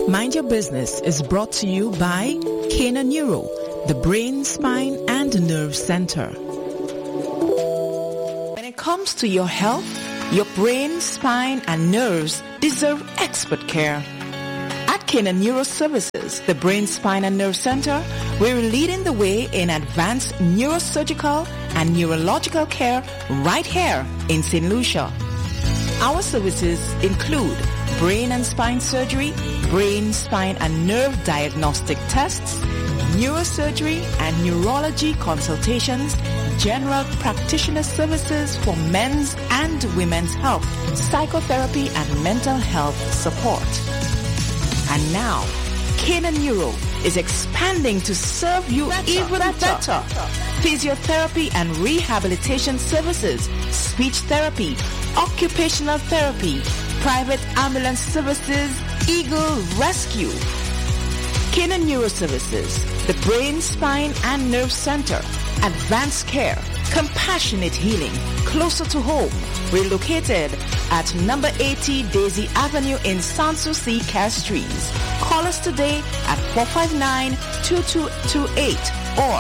Mind Your Business is brought to you by Cana Neuro, the Brain, Spine, and Nerve Center. When it comes to your health, your brain, spine, and nerves deserve expert care. At Cana Neuro Services, the Brain, Spine, and Nerve Center, we're leading the way in advanced neurosurgical and neurological care right here in St. Lucia. Our services include brain and spine surgery, brain, spine, and nerve diagnostic tests, neurosurgery and neurology consultations, general practitioner services for men's and women's health, psychotherapy, and mental health support. And now, Cana Neuro is expanding to serve you even better. Physiotherapy and rehabilitation services, speech therapy, occupational therapy, private ambulance services, Eagle Rescue. Cana Neuro Services, the Brain, Spine, and Nerve Center, advanced care, compassionate healing, closer to home. We're located at number 80 Daisy Avenue in Sanssouci, Castries. Call us today at 459-2228 or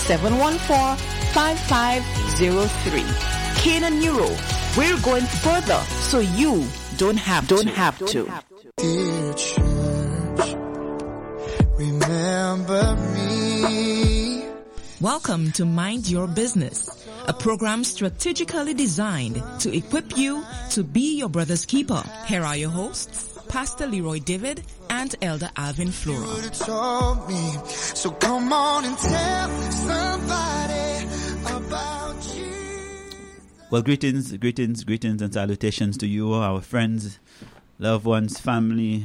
714-5503. Cana Neuro, we're going further so you don't have to. Dear church, remember me. Welcome to Mind Your Business, a program strategically designed to equip you to be your brother's keeper. Here are your hosts, Pastor Leroy David and Elder Alvin Flora. You would've told me, so come on and tell somebody about you. Well, greetings and salutations to you, our friends, loved ones, family.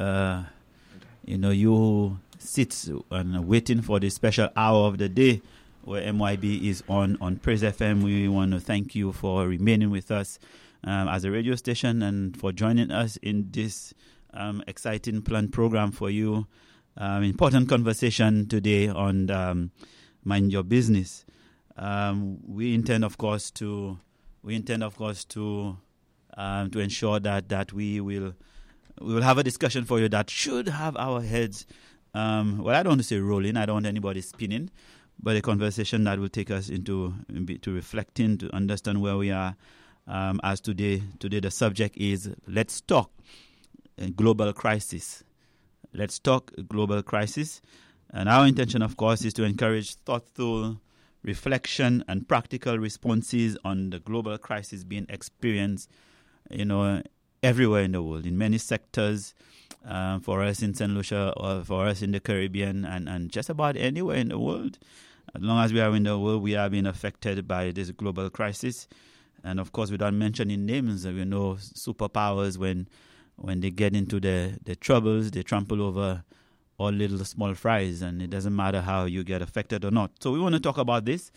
You who sit and waiting for the special hour of the day where MYB is on Praise FM. We want to thank you for remaining with us as a radio station and for joining us in this exciting planned program for you. Important conversation today on Mind Your Business. We intend, of course, to ensure that we will have a discussion for you that should have our heads. I don't want to say rolling. I don't want anybody spinning, but a conversation that will take us to reflecting, to understand where we are. As today the subject is let's talk global crisis. Let's talk global crisis, and our intention, of course, is to encourage thoughtful reflection and practical responses on the global crisis being experienced, everywhere in the world, in many sectors, for us in St. Lucia or for us in the Caribbean and just about anywhere in the world. As long as we are in the world, we are being affected by this global crisis. And of course, without mentioning names, superpowers, when they get into the troubles, they trample over all little small fries, and it doesn't matter how you get affected or not. So we want to talk about this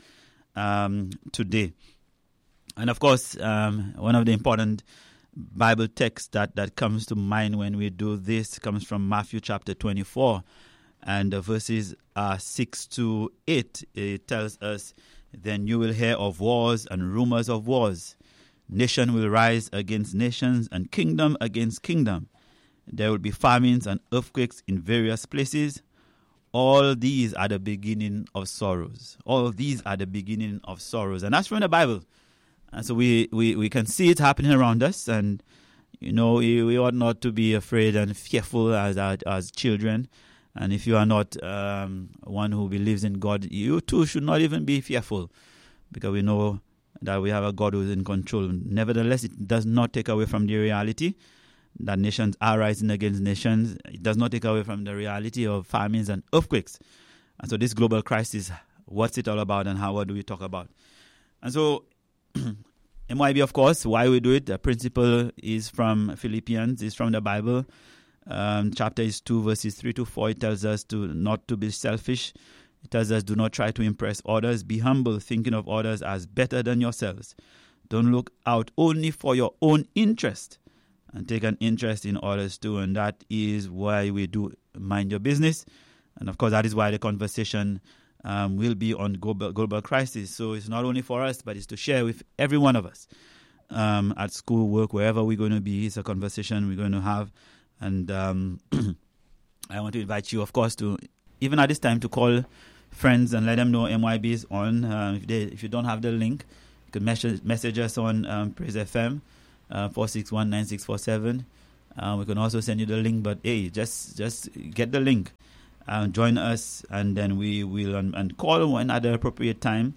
today. And of course, one of the important Bible texts that comes to mind when we do this comes from Matthew chapter 24, and the verses 6 to 8. It tells us, "Then you will hear of wars and rumors of wars. Nation will rise against nations and kingdom against kingdom. There will be famines and earthquakes in various places. All these are the beginning of sorrows." All these are the beginning of sorrows. And that's from the Bible. And so we can see it happening around us. And, we ought not to be afraid and fearful as children. And if you are not one who believes in God, you too should not even be fearful, because we know that we have a God who is in control. Nevertheless, it does not take away from the reality that nations are rising against nations. It does not take away from the reality of famines and earthquakes. And so this global crisis, what's it all about, and what do we talk about? And so MYB, of course, why we do it, the principle is from Philippians, is from the Bible. Chapter is 2, verses 3 to 4. It tells us not to be selfish. It tells us do not try to impress others. Be humble, thinking of others as better than yourselves. Don't look out only for your own interest, and take an interest in others too. And that is why we do Mind Your Business. And of course, that is why the conversation will be on global crisis. So it's not only for us, but it's to share with every one of us. At school, work, wherever we're going to be, it's a conversation we're going to have. And I want to invite you, of course, to, even at this time, to call friends and let them know MYB is on. If you don't have the link, you can message us on Praise FM 4619647. We can also send you the link, but hey, just get the link. Join us, and then we will and call one at the appropriate time.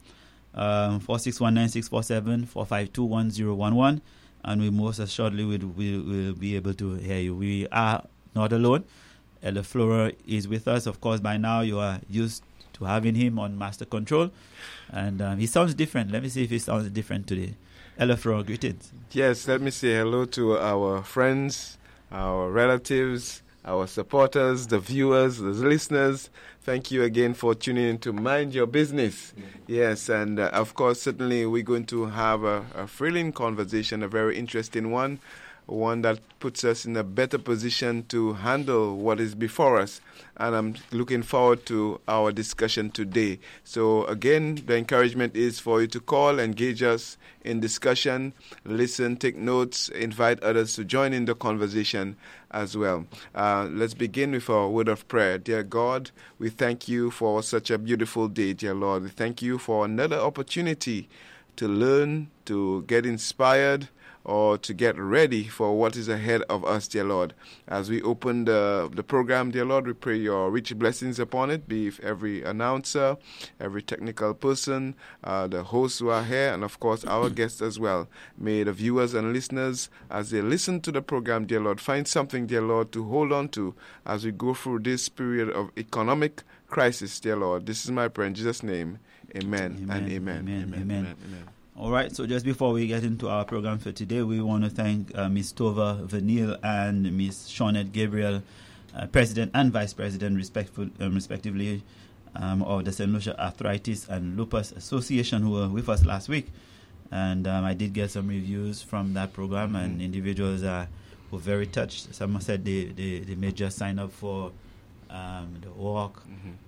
4619647 4521011, and we most assuredly will be able to hear you. We are not alone. Elder Flora is with us. Of course, by now you are used to having him on Master Control, and he sounds different. Let me see if he sounds different today. Elder Flora, greetings. Yes, let me say hello to our friends, our relatives, our supporters, the viewers, the listeners. Thank you again for tuning in to Mind Your Business. Yes, and of course, certainly we're going to have a thrilling conversation, a very interesting one that puts us in a better position to handle what is before us. And I'm looking forward to our discussion today. So again, the encouragement is for you to call, engage us in discussion, listen, take notes, invite others to join in the conversation as well. Let's begin with our word of prayer. Dear God, we thank you for such a beautiful day, dear Lord. We thank you for another opportunity to learn, to get inspired, or to get ready for what is ahead of us, dear Lord. As we open the program, dear Lord, we pray your rich blessings upon it, be with every announcer, every technical person, the hosts who are here, and of course our guests as well. May the viewers and listeners, as they listen to the program, dear Lord, find something, dear Lord, to hold on to as we go through this period of economic crisis, dear Lord. This is my prayer in Jesus' name. Amen, and amen. Amen. All right, so just before we get into our program for today, we want to thank Ms. Tova Vanille and Ms. Shawnette Gabriel, President and Vice President, respectively, of the St. Lucia Arthritis and Lupus Association, who were with us last week. And I did get some reviews from that program, and individuals were very touched. Some said they may just sign up for the walk,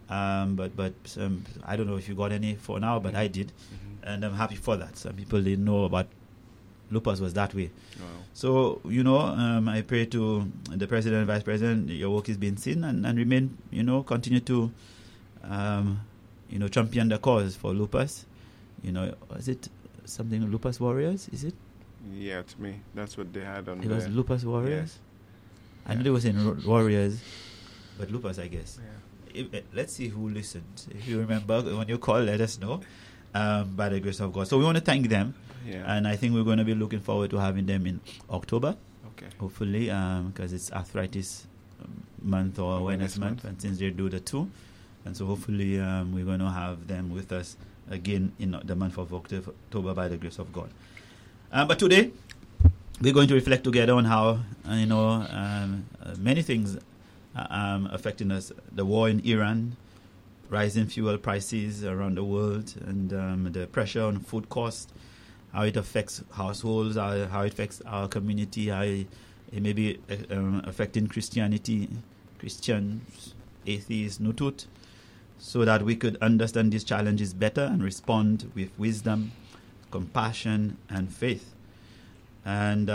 but I don't know if you got any for now, but I did. And I'm happy for that. Some people didn't know about lupus was that way. Wow. So, I pray to the President and Vice President, your work is being seen and remain, continue to, champion the cause for lupus. Is it something Lupus Warriors, is it? Yeah, to me, that's what they had on there. It was Lupus Warriors? Yes. I know they were saying Warriors, but lupus, I guess. Yeah. Let's see who listened. If you remember, when you call, let us know. By the grace of God. So we want to thank them, and I think we're going to be looking forward to having them in October, hopefully, because it's arthritis month or awareness month, and since they do the two, and so hopefully we're going to have them with us again in the month of October by the grace of God. But today we're going to reflect together on how many things affecting us: the war in Iran, rising fuel prices around the world, and the pressure on food costs, how it affects households, how it affects our community, how it may be affecting Christianity, Christians, atheists, Nutut, so that we could understand these challenges better and respond with wisdom, compassion, and faith. And,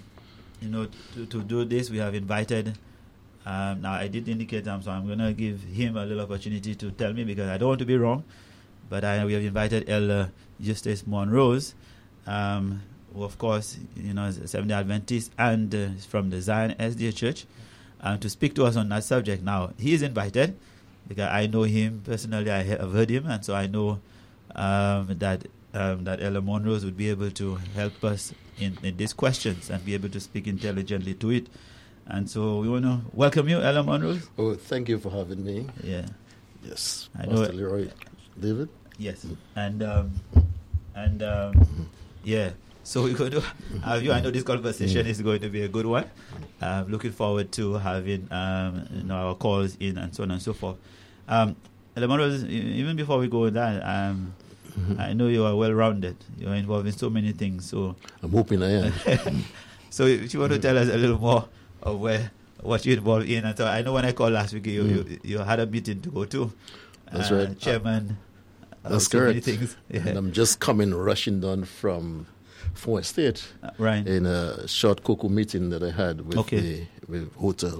to do this, we have invited... now, I did indicate so I'm going to give him a little opportunity to tell me, because I don't want to be wrong. But we have invited Elder Justice Monrose, who, of course, is a Seventh-day Adventist and is from the Zion SDA Church, to speak to us on that subject. Now, he is invited because I know him personally. I have heard him, and so I know that Elder Monrose would be able to help us in these questions and be able to speak intelligently to it. And so we want to welcome you, Elder Monrose. Oh, thank you for having me. Yeah. Yes. I know. Pastor Leroy David. Yes. And yeah. So we're going to have you. I know this conversation is going to be a good one. Looking forward to having our calls in and so on and so forth. Elder Monrose, even before we go with that, I know you are well-rounded. You are involved in so many things. So I'm hoping I am. So if you want to tell us a little more of what you're involved in. And so I know when I called last week, you had a meeting to go to. That's right. Chairman. That's so correct. Many things. Yeah. And I'm just rushing down from Estate right. in a short cocoa meeting that I had with the hotel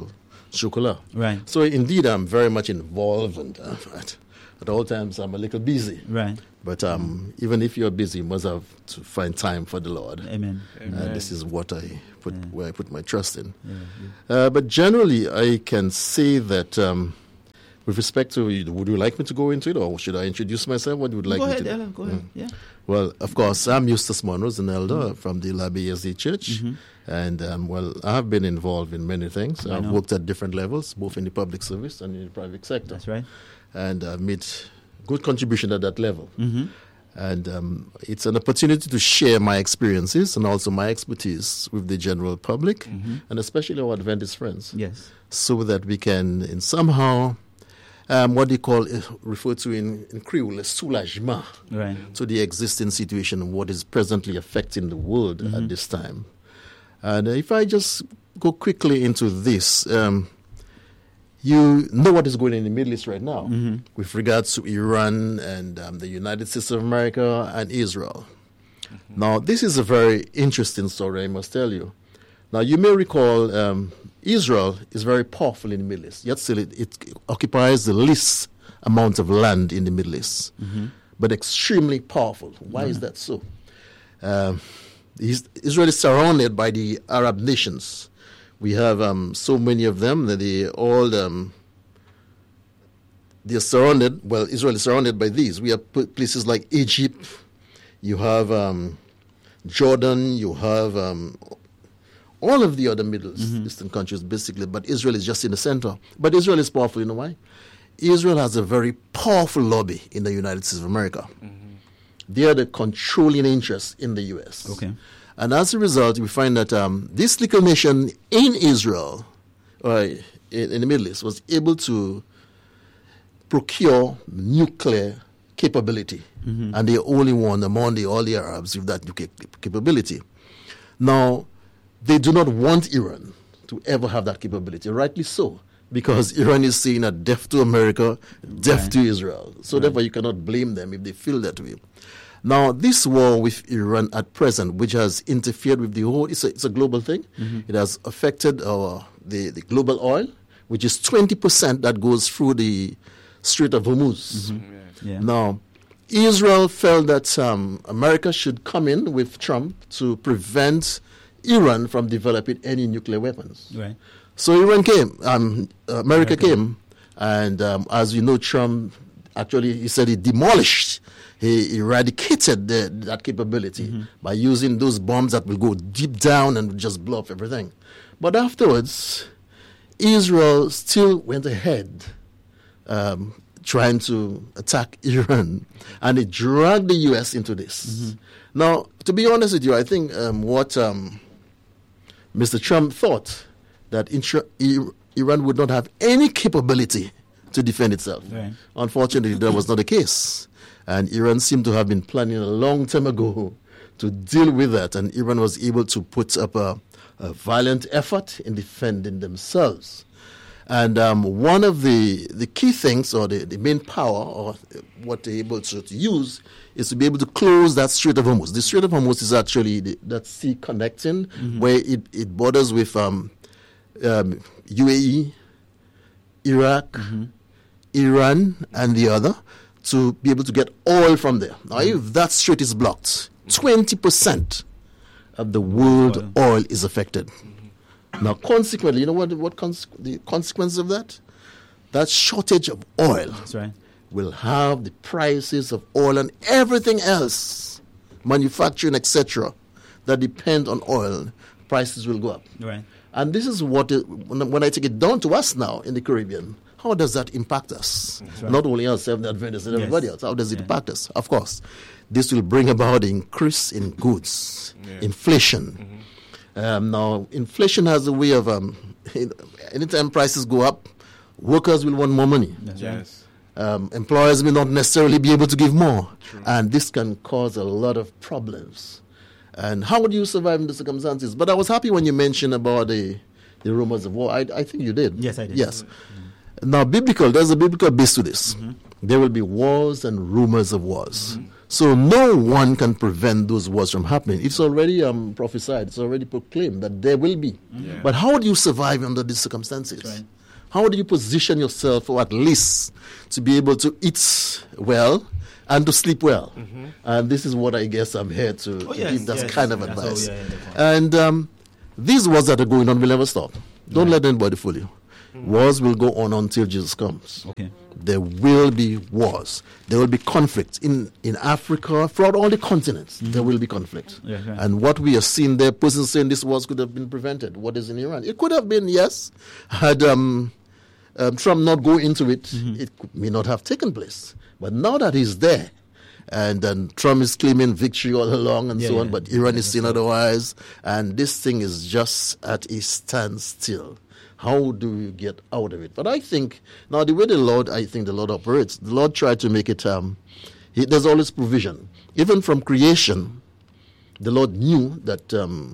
chocolate. Right. So indeed, I'm very much involved, and at all times I'm a little busy. Right. But even if you're busy, you must have to find time for the Lord. Amen. Amen. This is what I put where I put my trust in. Yeah. But generally, I can say that with respect to, would you like me to go into it, or should I introduce myself? What would you like Go me ahead, to do? Ella. Go ahead. Yeah. Well, of course, I'm Eustace Monroe, an elder from the Labe ESD Church. And, I have been involved in many things. I've know. worked at different levels, both in the public service and in the private sector. That's right. And I've made good contribution at that level. And it's an opportunity to share my experiences and also my expertise with the general public, and especially our Adventist friends, Yes. so that we can, in somehow, what they call, refer to in Creole, a soulagement Right. to the existing situation and what is presently affecting the world at this time. And if I just go quickly into this, you know what is going on in the Middle East right now with regards to Iran and the United States of America and Israel. Now, this is a very interesting story, I must tell you. Now, you may recall Israel is very powerful in the Middle East, yet still it occupies the least amount of land in the Middle East, but extremely powerful. Why is that so? Israel is surrounded by the Arab nations. We have so many of them that they're surrounded. Well, Israel is surrounded by these. We have places like Egypt. You have Jordan. You have all of the other Middle Eastern countries, basically. But Israel is just in the center. But Israel is powerful. You know why? Israel has a very powerful lobby in the United States of America. They are the controlling interest in the U.S. Okay. And as a result, we find that this little nation in Israel, in the Middle East, was able to procure nuclear capability. And they're only one among all the Arabs with that nuclear capability. Now, they do not want Iran to ever have that capability, rightly so, because Iran is seen as deaf to America, deaf to Israel. So therefore, you cannot blame them if they feel that way. Now, this war with Iran at present, which has interfered with the whole, it's a global thing. It has affected the global oil, which is 20% that goes through the Strait of Hormuz. Yeah. Now, Israel felt that America should come in with Trump to prevent Iran from developing any nuclear weapons. Right. So Iran came, America came, and as you know, Trump actually, he said he demolished, he eradicated that capability by using those bombs that will go deep down and just blow up everything. But afterwards, Israel still went ahead trying to attack Iran, and it dragged the U.S. into this. Now, to be honest with you, I think what Mr. Trump thought, that Iran would not have any capability to defend itself. Right. Unfortunately, that was not the case. And Iran seemed to have been planning a long time ago to deal with that. And Iran was able to put up a violent effort in defending themselves. And one of the key things, or the main power, or what they're able to use, is to be able to close that Strait of Hormuz. The Strait of Hormuz is actually that sea connecting, where it borders with UAE, Iraq, Iran, and the other, to be able to get oil from there. Now, if that strait is blocked, 20% of the world oil is affected. Now, consequently, you know what the consequence of that? That shortage of oil That's right. will have the prices of oil and everything else, manufacturing, etc., that depend on oil, prices will go up. Right. And this is what, when I take it down to us now in the Caribbean, how does that impact us? Right. Not only us, the Adventists and everybody else. How does it Yeah. impact us? Of course, this will bring about the increase in goods, inflation. Now, inflation has a way of, anytime prices go up, workers will want more money. That's right. Yes. Employers may not necessarily be able to give more. And this can cause a lot of problems. And how would you survive in the circumstances? But I was happy when you mentioned about the rumors of war. I think you did. Yes, I did. Yes. Now, there's a biblical base to this. There will be wars and rumors of wars. So no one can prevent those wars from happening. It's already prophesied. It's already proclaimed that there will be. Yeah. But how do you survive under these circumstances? Right. How do you position yourself, or at least to be able to eat well and to sleep well? And this is what I guess I'm here to give that kind of advice. And these wars that are going on will never stop. Don't let anybody fool you. Wars will go on until Jesus comes. Okay. There will be wars. There will be conflict in Africa, throughout all the continents. There will be conflict. Yeah, right. And what we are seeing there, persons saying this wars could have been prevented. What is in Iran? It could have been, yes. Had Trump not go into it, it may not have taken place. But now that he's there, and Trump is claiming victory all along and so on, but Iran is saying otherwise, and this thing is just at a standstill. How do you get out of it? But I think, now the way the Lord operates, the Lord tried to make it, there's always provision. Even from creation, the Lord knew that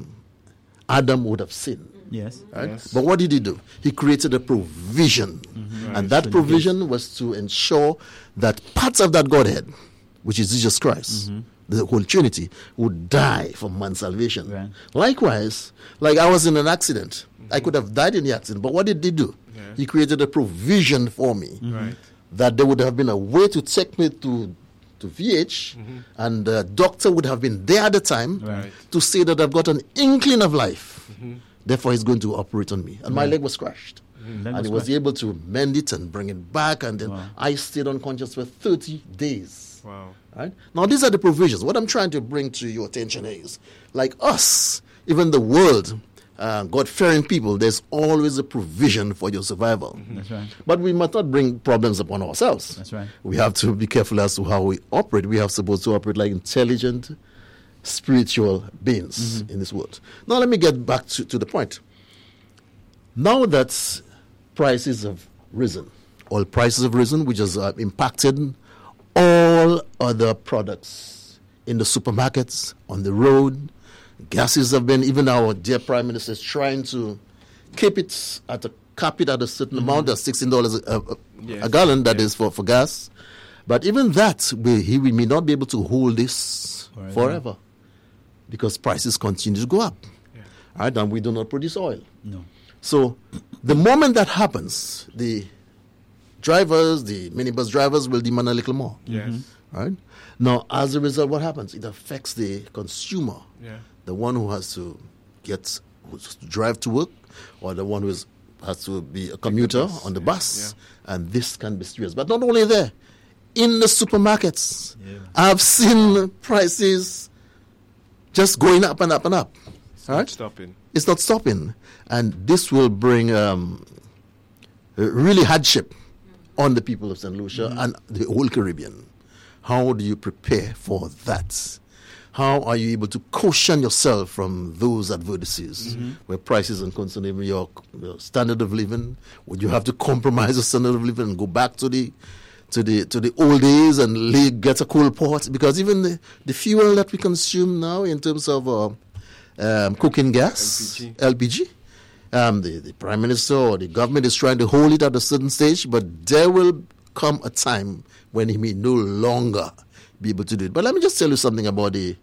Adam would have sinned. Yes. Right? Yes. But what did he do? He created a provision. And that provision was to ensure that parts of that Godhead, which is Jesus Christ, the whole Trinity, would die for man's salvation. Right. Likewise, like I was in an accident. I could have died in the accident, but what did he do? Yeah. He created a provision for me Right. that there would have been a way to take me to VH, and the doctor would have been there at the time Right. to say that I've got an inkling of life. Therefore, he's going to operate on me. And my leg was crushed. And he was able to mend it and bring it back. And then I stayed unconscious for 30 days. Wow. Right? Now, these are the provisions. What I'm trying to bring to your attention is, like us, even the world, God-fearing people, there's always a provision for your survival. That's right. But we must not bring problems upon ourselves. That's right. We have to be careful as to how we operate. We are supposed to operate like intelligent, spiritual beings in this world. Now, let me get back to the point. Now that prices have risen, oil prices have risen, which has impacted all other products in the supermarkets, on the road. Gases have been, even our dear Prime Minister is trying to keep it at a certain amount, that's $16 a gallon, that is for gas. But even that, we may not be able to hold this forever because prices continue to go up. Right? And we do not produce oil. No. So the moment that happens, the drivers, the minibus drivers will demand a little more. Yes. Right? Now, as a result, what happens? It affects the consumer, Yeah. the one who has to drive to work, or the one who has to be a commuter on the bus. And this can be serious. But not only there, in the supermarkets, I've seen prices just going up and up and up. It's not stopping. It's not stopping. And this will bring really hardship on the people of St. Lucia and the whole Caribbean. How do you prepare for that? How are you able to caution yourself from those adversities where prices are concerned, even your standard of living? Would you have to compromise your standard of living and go back to the old days and get a coal pot? Because even the fuel that we consume now in terms of cooking gas, LPG, the Prime Minister or the government is trying to hold it at a certain stage, but there will come a time when he may no longer be able to do it. But let me just tell you something about the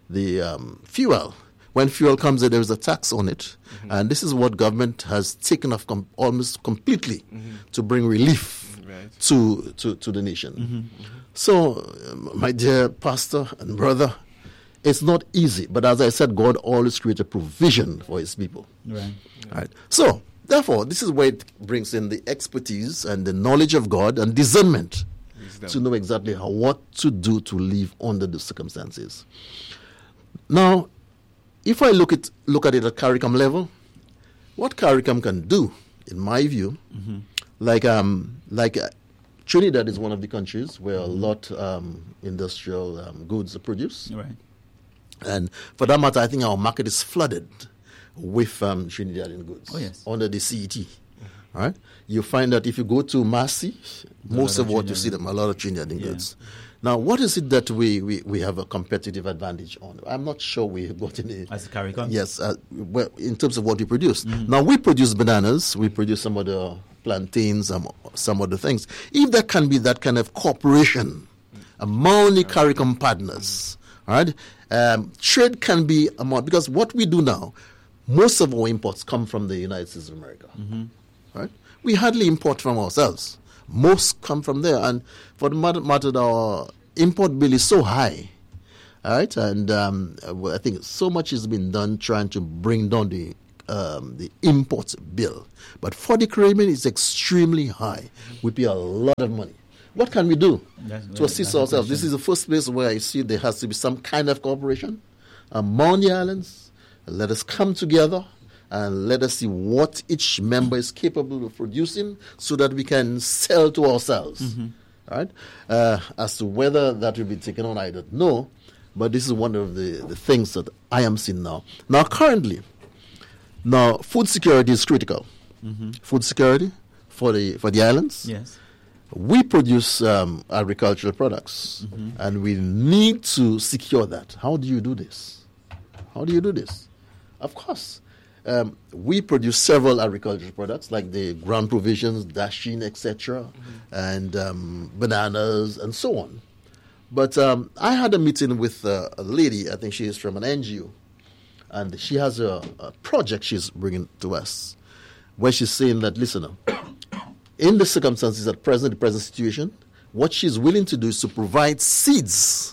fuel. When fuel comes in, there is a tax on it. And this is what government has taken off almost completely to bring relief to the nation. So, my dear pastor and brother, it's not easy. But as I said, God always creates a provision for his people. Right. So, therefore, this is where it brings in the expertise and the knowledge of God and discernment to know exactly what to do to live under the circumstances. Now, if I look at it at CARICOM level, what CARICOM can do, in my view, like Trinidad is one of the countries where a lot industrial goods are produced. Right. And for that matter, I think our market is flooded with Trinidadian goods under the CET. Right? You find that if you go to Marcy, most of what you see them, a lot of Trinidadian goods. Now, what is it that we have a competitive advantage on? I'm not sure we've got any. As CARICOM? Yes, well, in terms of what we produce. Now, we produce bananas, we produce some other plantains, some other things. If there can be that kind of cooperation among the CARICOM partners. All right, trade can be among, because what we do now, most of our imports come from the United States of America. Right, we hardly import from ourselves. Most come from there, and for the matter, our import bill is so high. All right, and I think so much has been done trying to bring down the import bill. But for the Caribbean, it's extremely high. We pay a lot of money. What can we do to assist ourselves? This is the first place where I see there has to be some kind of cooperation among the islands. Let us come together and let us see what each member is capable of producing so that we can sell to ourselves. All right? As to whether that will be taken on, I don't know. But this is one of the things that I am seeing now. Now, currently, food security is critical. Food security for the islands. Yes. We produce agricultural products, and we need to secure that. How do you do this? Of course, we produce several agricultural products like the ground provisions, dasheen, etc., and bananas and so on. But I had a meeting with a lady, I think she is from an NGO, and she has a project she's bringing to us, where she's saying that, listen, in the circumstances at present, the present situation, what she's willing to do is to provide seeds,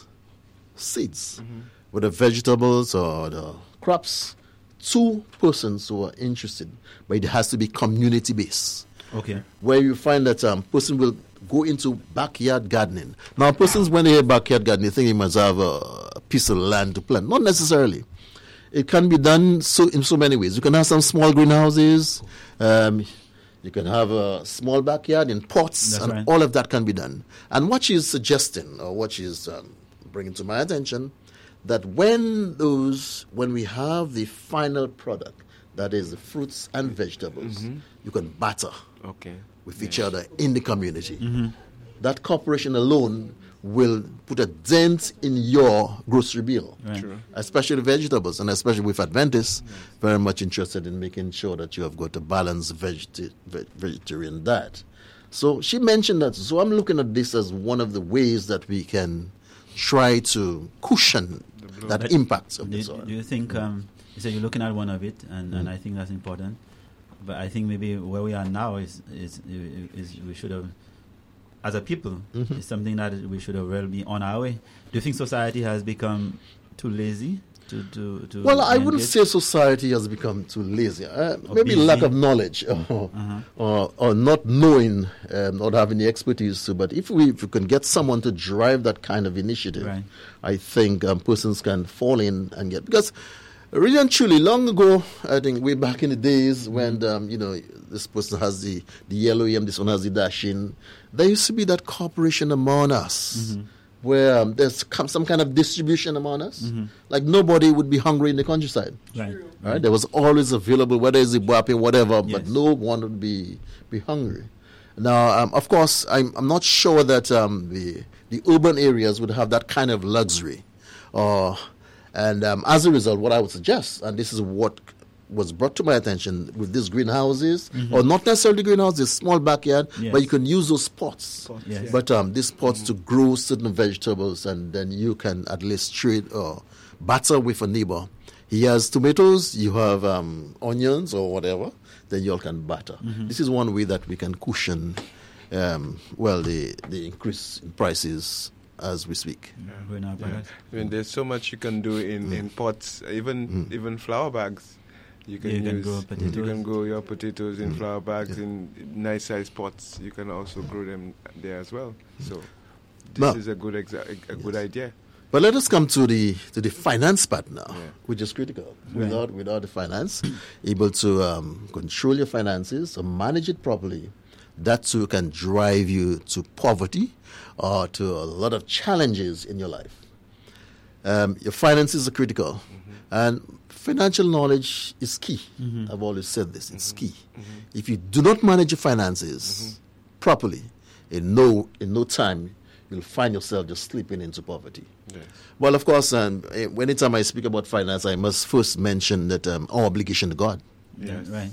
with the vegetables or the crops, to persons who are interested, but it has to be community-based. Okay. Where you find that person will go into backyard gardening. Now, persons, when they hear backyard gardening, they think they must have a piece of land to plant. Not necessarily. It can be done in so many ways. You can have some small greenhouses. You can have a small backyard in pots. That's and right. All of that can be done. And what she's suggesting, or what she's bringing to my attention, that when we have the final product, that is the fruits and vegetables, you can barter with each other in the community. That cooperation alone will put a dent in your grocery bill, especially vegetables, and especially with Adventists, very much interested in making sure that you have got a balanced vegetarian diet. So she mentioned that. So I'm looking at this as one of the ways that we can try to cushion that impact of this. Do you think, you said you're looking at one of it, and I think that's important, but I think maybe where we are now is we should have, as a people, it's something that we should have really be on our way. Do you think society has become too lazy to Well, I wouldn't say society has become too lazy. Maybe busy. Lack of knowledge or not knowing, not having the expertise to. But if we can get someone to drive that kind of initiative, I think persons can fall in and get, because really and truly, long ago, I think way back in the days when this person has the yellow yam, this one has the dasheen, there used to be that cooperation among us. Where there's some kind of distribution among us. Like nobody would be hungry in the countryside. Right? There was always available, whether it's Ibuapi, whatever, but no one would be hungry. Now, of course, I'm not sure that the urban areas would have that kind of luxury. And as a result, what I would suggest, and this is what was brought to my attention with these greenhouses, or not necessarily greenhouses, small backyard, but you can use those pots. But these pots to grow certain vegetables, and then you can at least trade or barter with a neighbor. He has tomatoes, you have onions or whatever, then you all can barter. This is one way that we can cushion, the increase in prices as we speak. I mean, there's so much you can do in pots, even flower bags. You can grow your potatoes in flower bags in nice sized pots. You can also grow them there as well. So this is a good idea. But let us come to the finance part now, which is critical. Without the finance, able to control your finances or manage it properly, that too can drive you to poverty or to a lot of challenges in your life. Your finances are critical, and financial knowledge is key. I've always said this, it's key. If you do not manage your finances properly, in no time, you'll find yourself just slipping into poverty. Well, of course, anytime I speak about finance, I must first mention that our obligation to God. Right.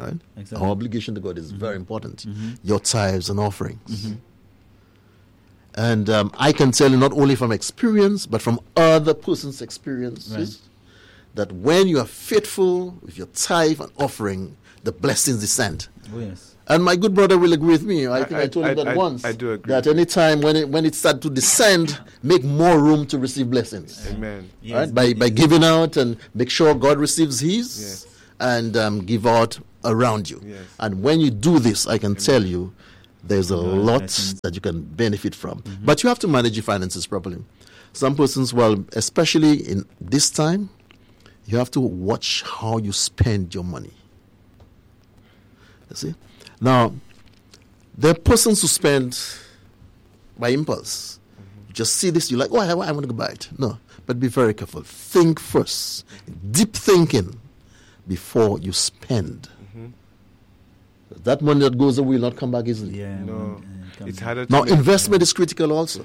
Exactly. Our obligation to God is very important. Your tithes and offerings. And I can tell you not only from experience, but from other persons' experiences, that when you are faithful with your tithe and offering, the blessings descend. Oh, yes. And my good brother will agree with me. I think I told him that once. I do agree. That any time when it starts to descend, make more room to receive blessings. Amen. Yes. Right? By giving out and make sure God receives His, Yes. and give out around you. Yes. And when you do this, I can tell you, there's a lot blessings. that you can benefit from. But you have to manage your finances properly. Some persons, well, especially in this time, you have to watch how you spend your money. You see? Now, there are persons who spend by impulse. You just see this, you're like, oh, I want to go buy it. No, but be very careful. Think first. Deep thinking before you spend. That money that goes away will not come back easily. Yeah. No, it's harder to Now, make- investment is critical also.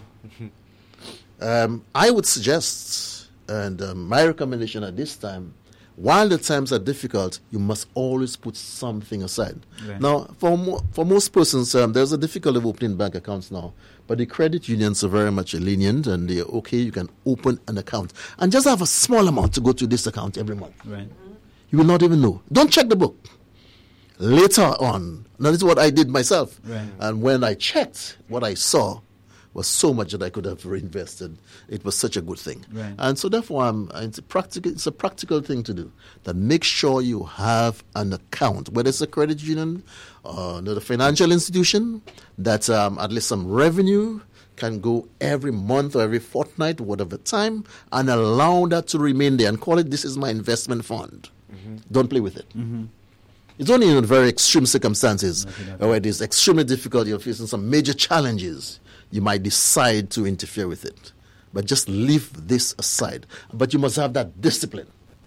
I would suggest, and my recommendation at this time, while the times are difficult, you must always put something aside. Right. Now, for most persons, there's a difficulty of opening bank accounts now, but the credit unions are very much lenient, and they're okay. You can open an account and just have a small amount to go to this account every month. Right. You will not even know. Don't check the book. Later on, now this is what I did myself. Right. And when I checked, what I saw was so much that I could have reinvested. It was such a good thing. Right. And so therefore, it's a practical thing to do. That make sure you have an account, whether it's a credit union or another financial institution, that at least some revenue can go every month or every fortnight, whatever time, and allow that to remain there and call it, this is my investment fund. Don't play with it. It's only in very extreme circumstances where it is extremely difficult, you're facing some major challenges, you might decide to interfere with it. But just leave this aside. But you must have that discipline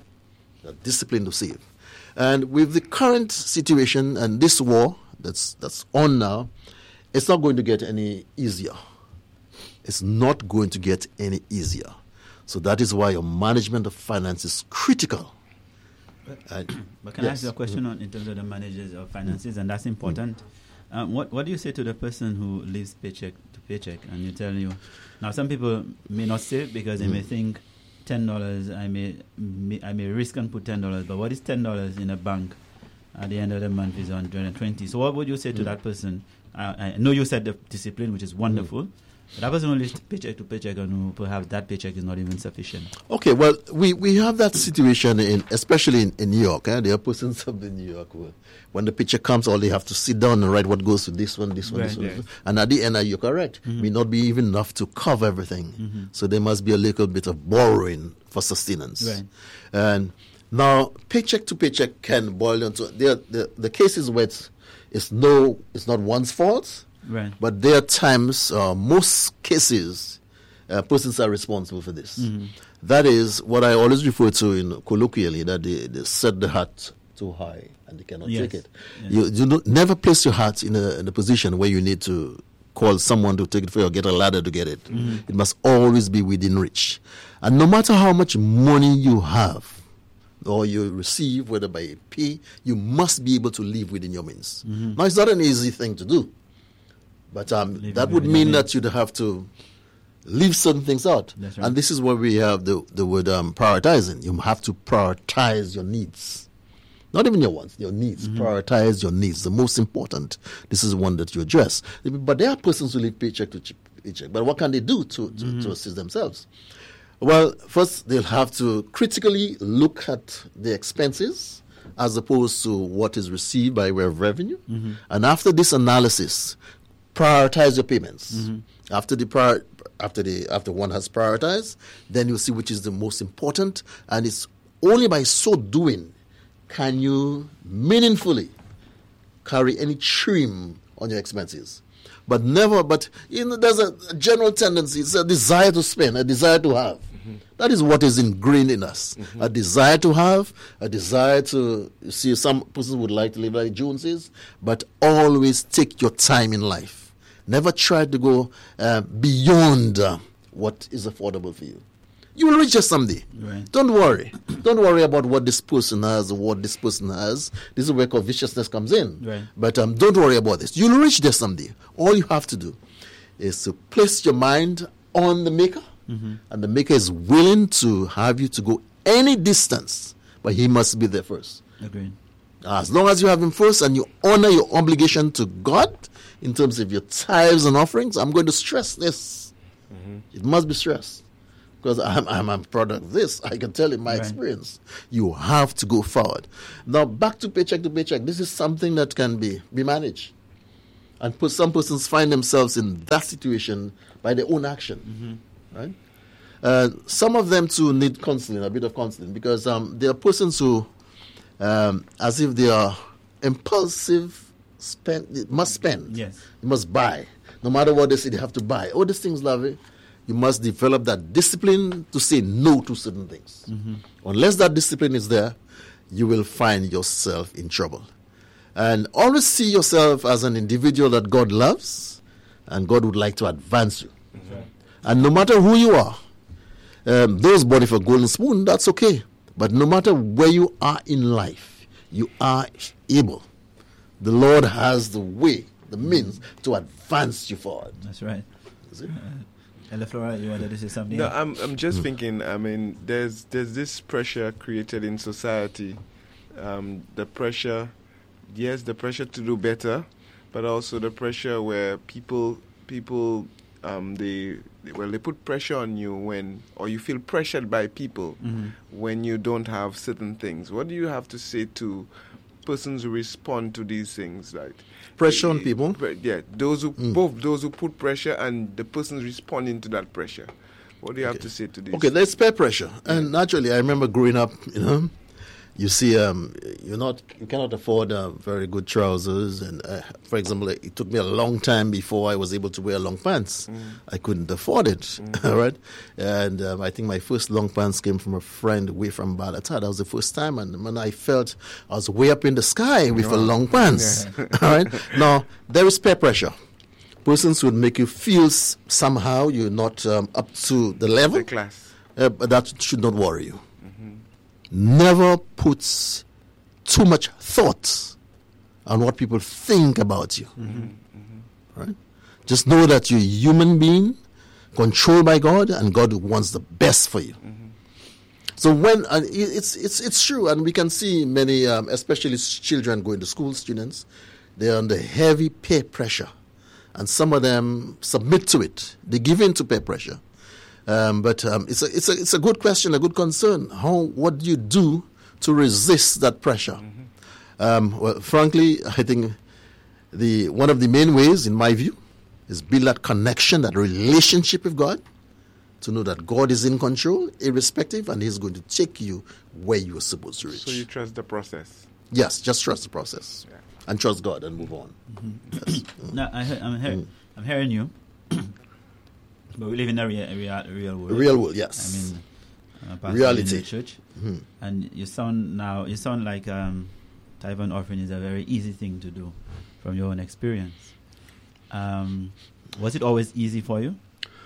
to save. And with the current situation and this war that's on now, it's not going to get any easier. It's not going to get any easier. So that is why your management of finance is critical. But can I ask you a question in terms of the managers of finances, and that's important. What do you say to the person who lives paycheck to paycheck, and you tell you, now some people may not save because they may think $10, I may risk and put $10, but what is $10 in a bank at the end of the month is $120. So what would you say to that person? I know you said the discipline, which is wonderful. But that person who lives paycheck to paycheck, and who perhaps that paycheck is not even sufficient. Okay, well, we have that situation especially in New York. There are persons of the New York who, when the paycheck comes, all they have to sit down and write what goes to this one, this one, Right, this one. yes. And at the end, you're correct, may not be even enough to cover everything. So there must be a little bit of borrowing for sustenance. Right. And now, paycheck to paycheck can boil down to the cases where it's not one's fault. Right. But there are times, most cases, persons are responsible for this. That is what I always refer to colloquially, that they set the hat too high and they cannot Yes. take it. Yes. You never place your hat in a position where you need to call someone to take it for you or get a ladder to get it. It must always be within reach. And no matter how much money you have or you receive, whether by pay, you must be able to live within your means. Now, it's not an easy thing to do. But that would mean that you'd have to leave certain things out. That's right. And this is where we have the word prioritizing. You have to prioritize your needs. Not even your wants, your needs. Prioritize your needs. The most important. This is one that you address. But there are persons who live paycheck to paycheck. But what can they do to assist themselves? Well, first, they'll have to critically look at the expenses as opposed to what is received by way of revenue. And after this analysis, prioritize your payments. After one has prioritized, then you'll see which is the most important, and it's only by so doing can you meaningfully carry any trim on your expenses. But there's a general tendency, it's a desire to spend, a desire to have. That is what is ingrained in us. A desire to have, a desire to see. Some persons would like to live like Joneses, but always take your time in life. Never try to go beyond what is affordable for you. You will reach it someday. Right. Don't worry. Don't worry about what this person has or what this person has. This is where covetousness comes in. Right. But don't worry about this. You'll reach there someday. All you have to do is to place your mind on the Maker, and the Maker is willing to have you to go any distance, but He must be there first. Agreed. As long as you have Him first and you honor your obligation to God in terms of your tithes and offerings, I'm going to stress this. It must be stressed. Because I'm a product of this. I can tell you my experience. You have to go forward. Now, back to paycheck to paycheck. This is something that can be managed. And some persons find themselves in that situation by their own action. Right? Some of them too need counseling, a bit of counseling, because there are persons who, as if they are impulsive, must spend. Yes. You must buy. No matter what they say, they have to buy. All these things, Lovey, you must develop that discipline to say no to certain things. Unless that discipline is there, you will find yourself in trouble. And always see yourself as an individual that God loves, and God would like to advance you. And no matter who you are, those born for golden spoon, that's okay. But no matter where you are in life, you are able. The Lord has the way, the means to advance you forward. That's right. Is it? Ella Flora, you wanted to say something? No, I'm just thinking. I mean, there's this pressure created in society. The pressure, yes, the pressure to do better, but also the pressure where people they put pressure on you or you feel pressured by people when you don't have certain things. What do you have to say to persons who respond to these things, like pressure on people? Yeah, those who both those who put pressure and the persons responding to that pressure. What do you have to say to this? Okay, there's peer pressure, and naturally, I remember growing up. You see, you cannot afford very good trousers, and for example, it took me a long time before I was able to wear long pants. I couldn't afford it, all right. And I think my first long pants came from a friend away from Balatad. That was the first time, and when I felt I was way up in the sky with a long pants, all right. Now there is peer pressure. Persons would make you feel somehow you're not up to the level, the class, but that should not worry you. Never puts too much thought on what people think about you. Right? Just know that you're a human being controlled by God, and God wants the best for you. So when it's true, and we can see many, especially children going to school, students, they're under heavy peer pressure, and some of them submit to it. They give in to peer pressure. But it's a good question, a good concern. What do you do to resist that pressure? Well, frankly, I think one of the main ways, in my view, is build that connection, that relationship with God, to know that God is in control, irrespective, and He's going to take you where you are supposed to reach. So you trust the process. Yes, just trust the process, and trust God, and move on. Yes. No, I'm hearing you. But we live in a real world. Real world, yes. I mean, pastor reality. in the church, and you sound like tithe and offering is a very easy thing to do, from your own experience. Was it always easy for you,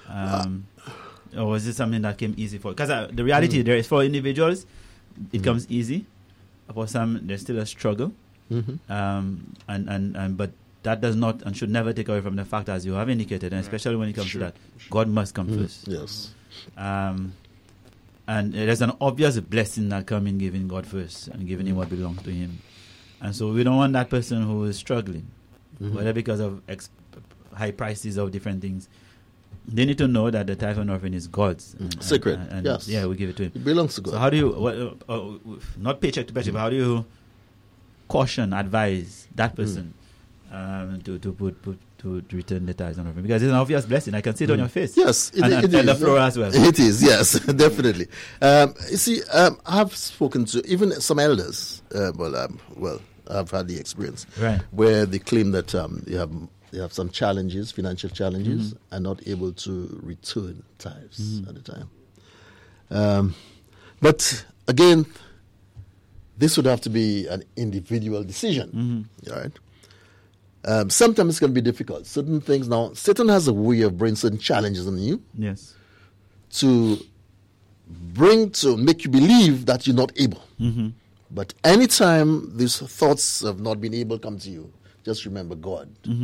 or was it something that came easy for you? Because the reality there is, for individuals, it comes easy. For some, there's still a struggle, but that does not and should never take away from the fact, as you have indicated, and especially when it comes to that, God must come first. Yes. And there's an obvious blessing that comes in giving God first and giving Him what belongs to Him. And so we don't want that person who is struggling, whether because of high prices of different things. They need to know that the tithe and offering is God's. Sacred, yes. Yeah, we give it to Him. It belongs to God. So how do you, not paycheck to paycheck, but how do you caution, advise that person to return the tithes and offering? Because it's an obvious blessing. I can see it on your face. Yes, it is. And the floor as well. It is, yes, definitely. You see, I've spoken to even some elders. I've had the experience where they claim that they have some challenges, financial challenges, and not able to return tithes at the time. But again, this would have to be an individual decision, all right? Sometimes it's going to be difficult. Certain things now, Satan has a way of bringing certain challenges on you. Yes. To make you believe that you're not able. But anytime these thoughts of not being able come to you, just remember God.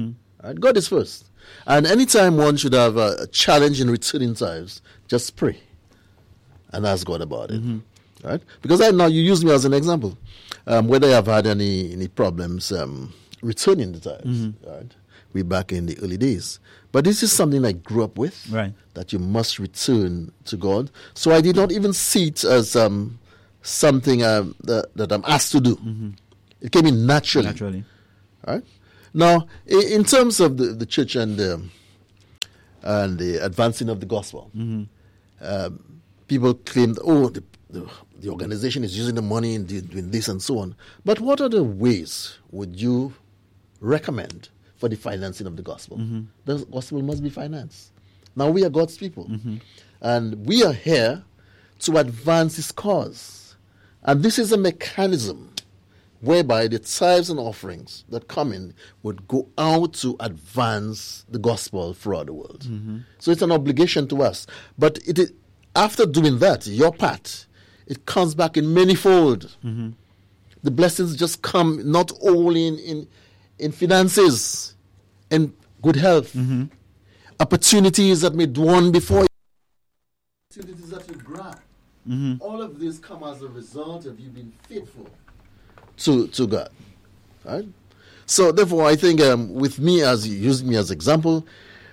Right? God is first. And anytime one should have a challenge in returning tithes, just pray and ask God about it. Right? Because now you use me as an example. Whether I've had any problems returning the tithes. Right? We're back in the early days. But this is something I grew up with, Right. that you must return to God. So I did not even see it as something that I'm asked to do. It came in naturally. Right? Now, in terms of the church and the advancing of the gospel, people claim, the organization is using the money and doing this and so on. But what other ways would you recommend for the financing of the gospel? The gospel must be financed. Now, we are God's people. And we are here to advance His cause. And this is a mechanism whereby the tithes and offerings that come in would go out to advance the gospel throughout the world. So it's an obligation to us. But after doing that, your part, it comes back in manifold. The blessings just come not only in finances, in good health, opportunities that may dawn before you, opportunities that you grab. All of these come as a result of you being faithful to God. Right? So therefore, I think with me, as you used me as example,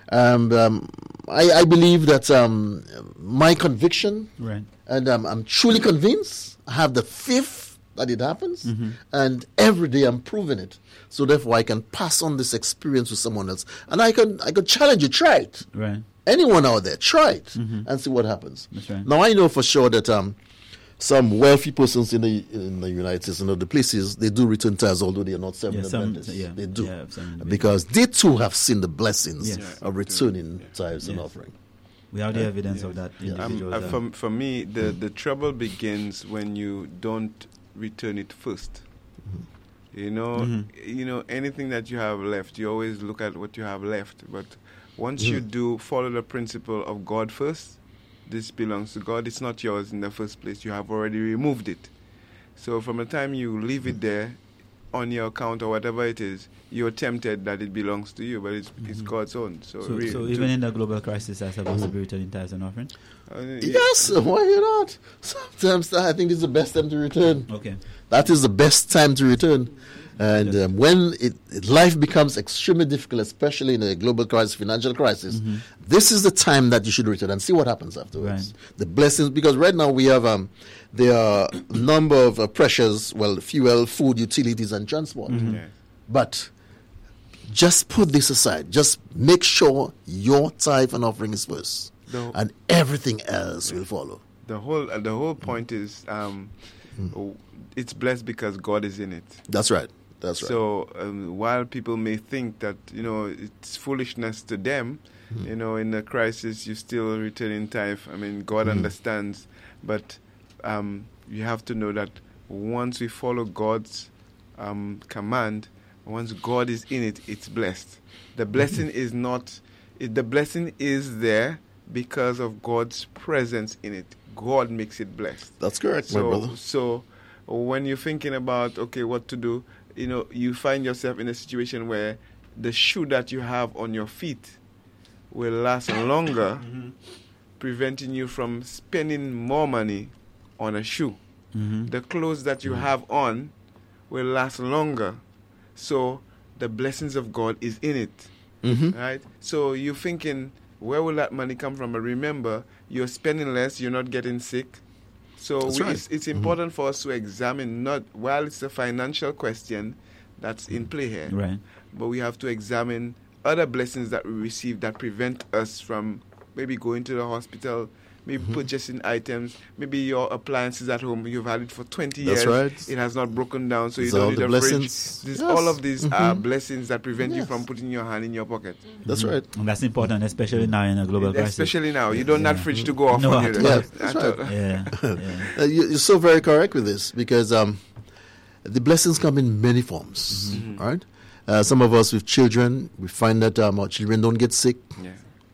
I believe that my conviction, Right. and I'm truly convinced, I have the faith that it happens, and every day I'm proving it. So therefore, I can pass on this experience to someone else, and I could challenge you, try it. Right. Anyone out there, try it and see what happens. That's right. Now, I know for sure that some wealthy persons in the United States and other places, they do return tithes, although they are not Seventh Adventists. They do, because they too have seen the blessings of returning tithes and offering. We have the evidence of that. For me, the trouble begins when you don't return it first. You know, anything that you have left, you always look at what you have left. But once you do follow the principle of God first, this belongs to God, it's not yours in the first place. You have already removed it. So from the time you leave it there on your account or whatever it is, you're tempted that it belongs to you, but it's God's own. So even in the global crisis, I supposed to be returning tithes and offering? Yes, why not? Sometimes I think it's the best time to return. Okay. That is the best time to return. And when life becomes extremely difficult, especially in a global crisis, financial crisis, this is the time that you should return and see what happens afterwards. Right. The blessings, because right now we have there are a number of pressures, fuel, food, utilities, and transport. But just put this aside. Just make sure your tithe and offering is first, and everything else will follow. The whole point is it's blessed because God is in it. That's right. That's right. So while people may think that it's foolishness to them, in the crisis you still return in tithe. I mean, God understands, but you have to know that once we follow God's command, once God is in it, it's blessed. The blessing is not. The blessing is there because of God's presence in it. God makes it blessed. That's correct, my brother. So when you're thinking about what to do, you find yourself in a situation where the shoe that you have on your feet will last longer, preventing you from spending more money on a shoe. The clothes that you have on will last longer. So the blessings of God is in it. Right? So you're thinking, where will that money come from? But remember, you're spending less, you're not getting sick. So it's important for us to examine, not while it's a financial question that's in play here, right, but we have to examine other blessings that we receive that prevent us from maybe going to the hospital, maybe purchasing items, maybe your appliances at home, you've had it for 20 years, right. It has not broken down, so you It's don't all need the a blessings. fridge. Yes. All of these are blessings that prevent you Yes. from putting your hand in your pocket. That's right. And that's important, especially now in a global crisis. Especially now. You don't need fridge to go off No, on you. at all. Yeah, that's right. Yeah. You're so very correct with this, because the blessings come in many forms. Right? Some of us with children, we find that our children don't get sick. Yeah.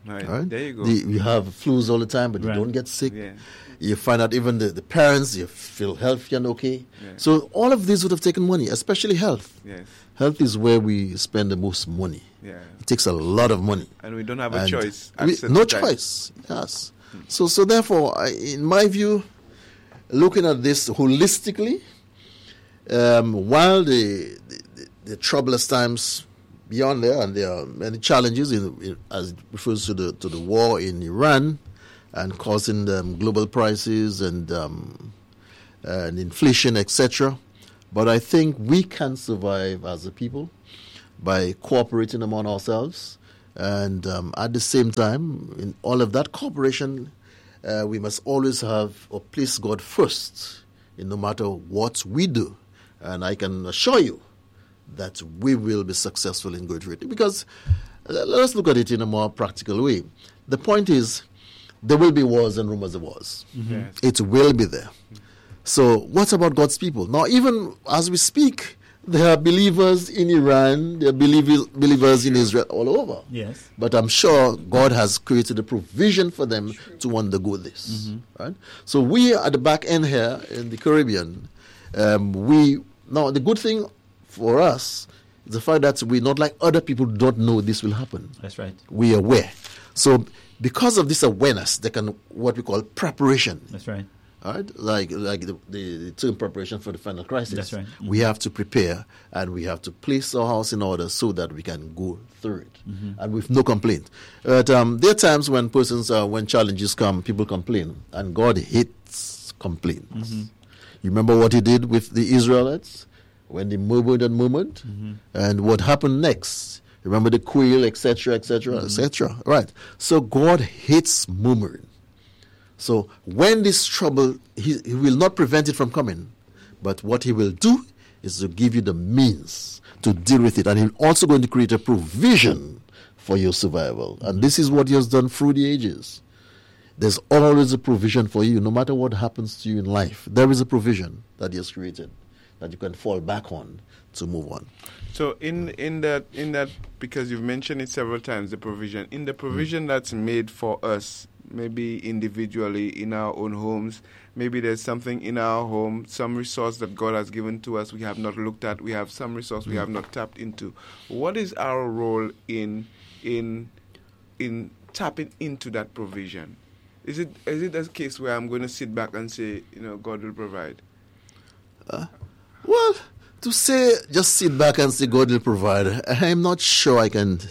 Right. There you go. You have flus all the time, but you Right. don't get sick. Yeah. You find out even the parents, you feel healthy and okay. Yeah. So all of these would have taken money, especially health. Yes. Health is where we spend the most money. Yeah. It takes a lot of money. And we don't have a And choice. no choice. Yes. So therefore, in my view, looking at this holistically, while the troublous times beyond there, and there are many challenges as it refers to the war in Iran and causing global prices and inflation, etc. But I think we can survive as a people by cooperating among ourselves. And at the same time, in all of that cooperation, we must always have or place God first in no matter what we do. And I can assure you that we will be successful in going through it. Because let us look at it in a more practical way. The point is, there will be wars and rumors of wars. Mm-hmm. Yes. It will be there. So what about God's people? Now, even as we speak, there are believers in Iran, there are believers in Israel all over. Yes. But I'm sure God has created a provision for them to undergo this. Right? So we at the back end here in the Caribbean, now the good thing for us is the fact that we're not like other people who don't know this will happen. That's right. We are aware. So because of this awareness, they can what we call preparation. That's right. All right, like the term preparation for the final crisis. That's right. We have to prepare and we have to place our house in order so that we can go through it, and with no complaint. But there are times when when challenges come, people complain, and God hates complaints. You remember what He did with the Israelites when they murmured and murmured, and what happened next? Remember the quail, etc., etc., etc. Right. So God hates murmuring. So when this trouble, he will not prevent it from coming, but what He will do is to give you the means to deal with it, and He's also going to create a provision for your survival. And this is what He has done through the ages. There's always a provision for you, no matter what happens to you in life. There is a provision that He has created that you can fall back on to move on. So in that, because you've mentioned it several times, the provision that's made for us, maybe individually in our own homes, maybe there's something in our home, some resource that God has given to us we have not looked at, we have some resource we have not tapped into. What is our role in tapping into that provision? Is it a case where I'm going to sit back and say, God will provide? Well, to say just sit back and say God will provide, I'm not sure I can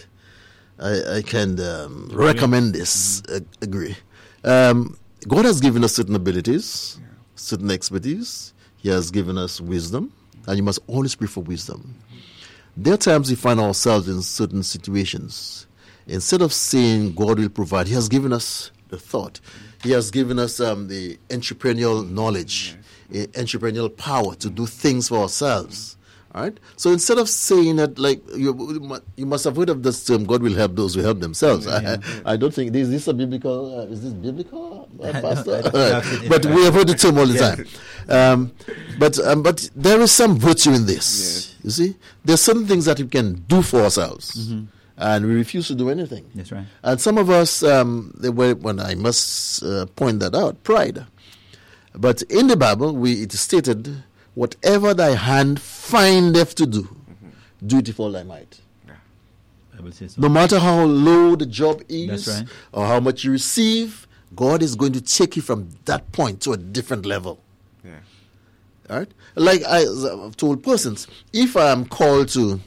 recommend this. Agree. God has given us certain abilities, certain expertise. He has given us wisdom, and you must always pray for wisdom. There are times we find ourselves in certain situations. Instead of saying God will provide, He has given us the thought. He has given us the entrepreneurial knowledge, entrepreneurial power to do things for ourselves. All right. So instead of saying that, like you must have heard of this term, God will help those who help themselves. I don't think is this biblical, Pastor? But we have heard the term all the time. But there is some virtue in this. You see, there's certain things that we can do for ourselves, and we refuse to do anything. That's right. And some of us, when I must point that out, pride. But in the Bible, it is stated, whatever thy hand findeth to do, do it with all thy might. I will say so. No matter how low the job is, That's right. or how much you receive, God is going to take you from that point to a different level. Yeah. All right? Like I've told persons, if I am called to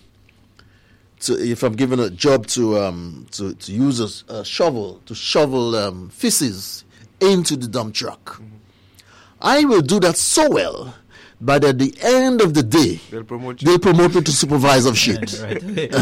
if I'm given a job to use a shovel to shovel feces into the dump truck, I will do that so well. But at the end of the day, They'll promote me to supervisor of shit. Right.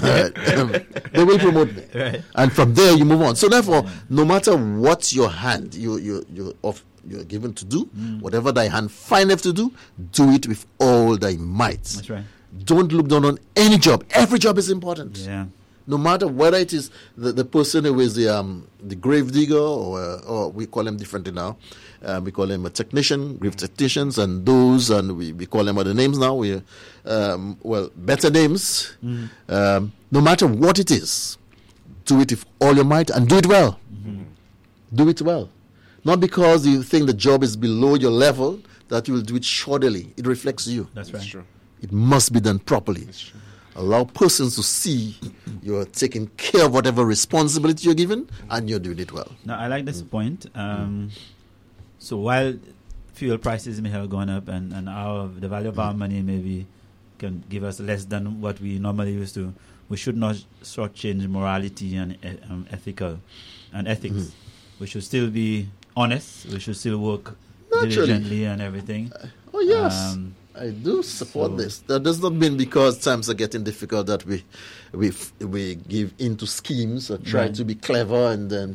They will promote me, Right. and from there you move on. So therefore, no matter what your hand you're given to do, whatever thy hand findeth to do it with all thy might. That's right. Don't look down on any job. Every job is important. Yeah. No matter whether it is the person who is the grave digger or we call them differently now. We call them a technician, grave technicians, and those, and we call them other names now. Better names. No matter what it is, do it with all your might and do it well. Do it well. Not because you think the job is below your level that you will do it shoddily. It reflects you. That's right. True. It must be done properly. That's true. Allow persons to see you're taking care of whatever responsibility you're given and you're doing it well. Now, I like this point. So while fuel prices may have gone up and the value of our money maybe can give us less than what we normally used to, we should not shortchange morality and ethics. We should still be honest. We should still work diligently and everything. Oh, yes. I do support this. That does not mean because times are getting difficult that we give into schemes or try to be clever and then